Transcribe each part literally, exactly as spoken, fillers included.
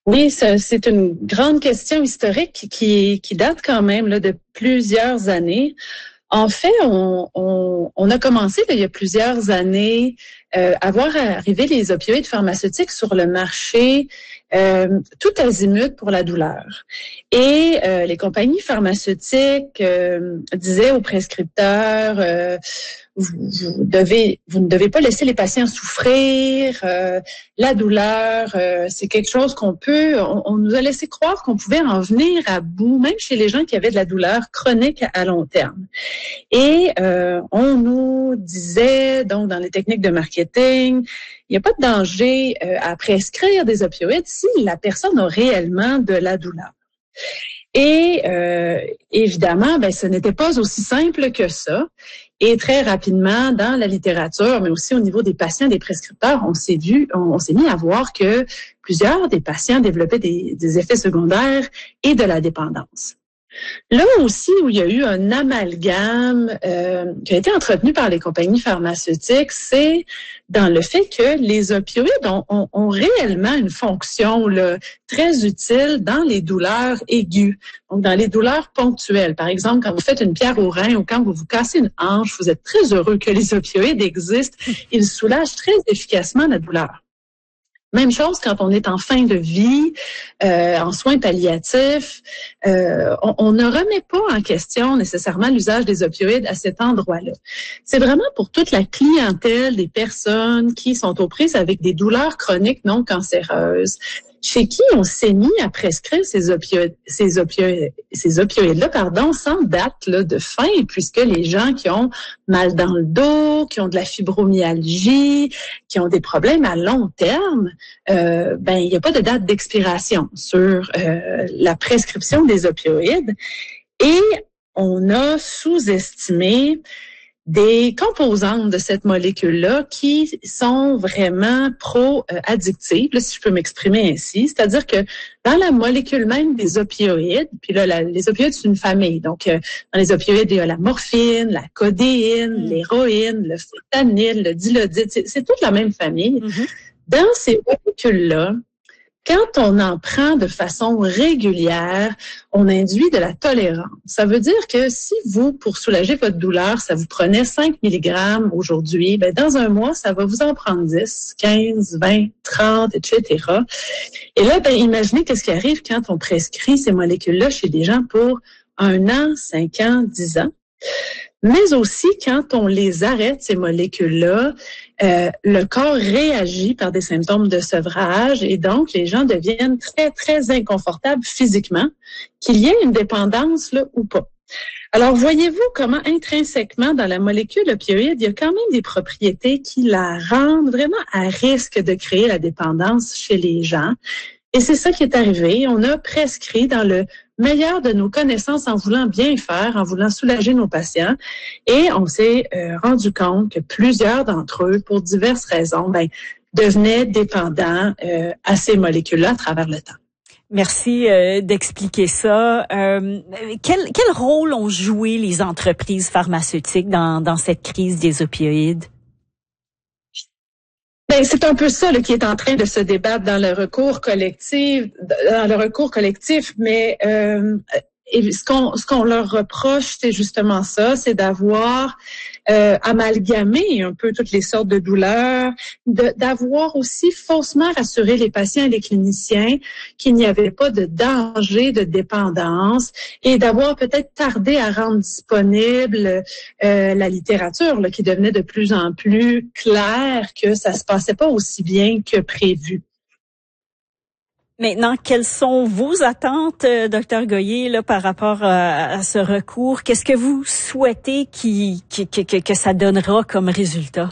Oui, ça, c'est une grande question historique qui, qui date quand même là, de plusieurs années. En fait, on, on, on a commencé là, il y a plusieurs années euh, à voir arriver les opioïdes pharmaceutiques sur le marché euh, tout azimut pour la douleur. Et euh, les compagnies pharmaceutiques euh, disaient aux prescripteurs euh, vous, vous devez, vous ne devez pas laisser les patients souffrir. Euh, la douleur, euh, c'est quelque chose qu'on peut. On, on nous a laissé croire qu'on pouvait en venir à bout, même chez les gens qui avaient de la douleur chronique à long terme. Et euh, on nous disait, donc dans les techniques de marketing, il n'y a pas de danger euh, à prescrire des opioïdes si la personne a réellement de la douleur. Et euh, évidemment, ben, ce n'était pas aussi simple que ça. Et très rapidement, dans la littérature, mais aussi au niveau des patients, des prescripteurs, on s'est vu, on, on s'est mis à voir que plusieurs des patients développaient des, des effets secondaires et de la dépendance. Là aussi où il y a eu un amalgame euh, qui a été entretenu par les compagnies pharmaceutiques, c'est dans le fait que les opioïdes ont, ont, ont réellement une fonction là, très utile dans les douleurs aiguës, donc dans les douleurs ponctuelles. Par exemple, quand vous faites une pierre au rein ou quand vous vous cassez une hanche, vous êtes très heureux que les opioïdes existent. Ils soulagent très efficacement la douleur. Même chose quand on est en fin de vie, euh, en soins palliatifs. Euh, on, on ne remet pas en question nécessairement l'usage des opioïdes à cet endroit-là. C'est vraiment pour toute la clientèle des personnes qui sont aux prises avec des douleurs chroniques non cancéreuses, chez qui on s'est mis à prescrire ces opioïdes, ces opioïdes, ces opioïdes-là, pardon, sans date là, de fin, puisque les gens qui ont mal dans le dos, qui ont de la fibromyalgie, qui ont des problèmes à long terme, euh, ben il n'y a pas de date d'expiration sur euh, la prescription des opioïdes. Et on a sous-estimé des composantes de cette molécule-là qui sont vraiment pro-addictives, là, si je peux m'exprimer ainsi. C'est-à-dire que dans la molécule même des opioïdes, puis là, la, les opioïdes, c'est une famille. Donc, euh, dans les opioïdes, il y a la morphine, la codéine, mm. l'héroïne, le fentanyl, le dilodite. C'est, c'est toute la même famille. Mm-hmm. Dans ces molécules-là, quand on en prend de façon régulière, on induit de la tolérance. Ça veut dire que si vous, pour soulager votre douleur, ça vous prenait cinq milligrammes aujourd'hui, ben dans un mois, ça va vous en prendre dix, quinze, vingt, trente, et cetera. Et là, ben imaginez qu'est-ce qui arrive quand on prescrit ces molécules-là chez des gens pour un an, cinq ans, dix ans. Mais aussi, quand on les arrête, ces molécules-là, euh, le corps réagit par des symptômes de sevrage et donc les gens deviennent très, très inconfortables physiquement, qu'il y ait une dépendance là ou pas. Alors, voyez-vous comment intrinsèquement dans la molécule opioïde, il y a quand même des propriétés qui la rendent vraiment à risque de créer la dépendance chez les gens. Et c'est ça qui est arrivé. On a prescrit dans le meilleur de nos connaissances en voulant bien faire, en voulant soulager nos patients. Et on s'est euh, rendu compte que plusieurs d'entre eux, pour diverses raisons, ben, devenaient dépendants euh, à ces molécules-là à travers le temps. Merci euh, d'expliquer ça. Euh, quel, quel rôle ont joué les entreprises pharmaceutiques dans, dans cette crise des opioïdes? Ben, c'est un peu ça là, qui est en train de se débattre dans le recours collectif, dans le recours collectif, mais euh, et ce qu'on ce qu'on leur reproche, c'est justement ça, c'est d'avoir euh, amalgamé un peu toutes les sortes de douleurs, de, d'avoir aussi faussement rassuré les patients et les cliniciens qu'il n'y avait pas de danger de dépendance et d'avoir peut-être tardé à rendre disponible euh, la littérature là, qui devenait de plus en plus claire que ça se passait pas aussi bien que prévu. Maintenant, quelles sont vos attentes, docteur Goyer, là, par rapport à, à ce recours? Qu'est-ce que vous souhaitez qui, qui, que, que ça donnera comme résultat?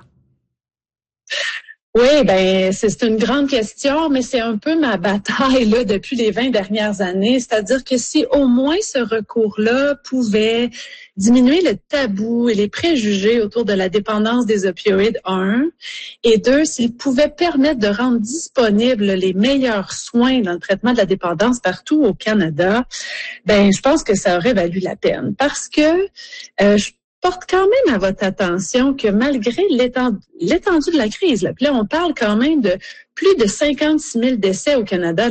Oui, ben c'est une grande question, mais c'est un peu ma bataille là depuis les vingt dernières années. C'est-à-dire que si au moins ce recours-là pouvait diminuer le tabou et les préjugés autour de la dépendance des opioïdes, un, et deux, s'il pouvait permettre de rendre disponibles les meilleurs soins dans le traitement de la dépendance partout au Canada, ben je pense que ça aurait valu la peine. Parce que euh, je porte quand même à votre attention que malgré l'étendue, l'étendue de la crise, là, puis là on parle quand même de plus de cinquante-six mille décès au Canada